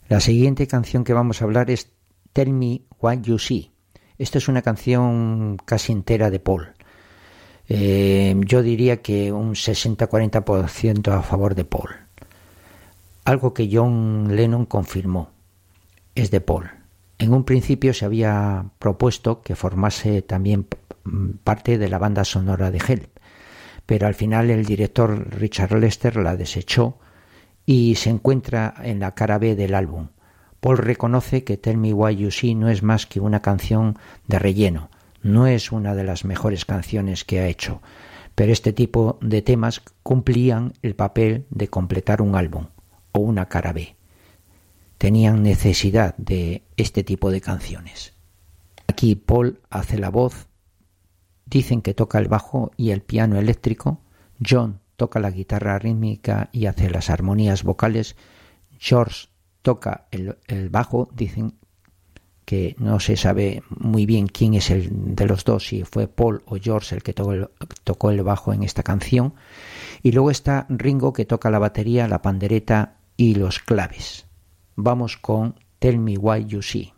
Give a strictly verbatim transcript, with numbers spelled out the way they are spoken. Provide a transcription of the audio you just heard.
La siguiente canción que vamos a hablar es Tell Me What You See. Esta es una canción casi entera de Paul. Eh, yo diría que un sesenta cuarenta por ciento a favor de Paul. Algo que John Lennon confirmó. Es de Paul. En un principio se había propuesto que formase también parte de la banda sonora de Help, pero al final el director Richard Lester la desechó y se encuentra en la cara B del álbum. Paul reconoce que Tell Me What You See no es más que una canción de relleno, no es una de las mejores canciones que ha hecho, pero este tipo de temas cumplían el papel de completar un álbum o una cara B. Tenían necesidad de este tipo de canciones. Aquí Paul hace la voz, dicen que toca el bajo y el piano eléctrico, John toca la guitarra rítmica y hace las armonías vocales, George toca el, el bajo, dicen que no se sabe muy bien quién es el de los dos, si fue Paul o George el que tocó el, tocó el bajo en esta canción, y luego está Ringo que toca la batería, la pandereta y los claves. Vamos con Tell Me What You See.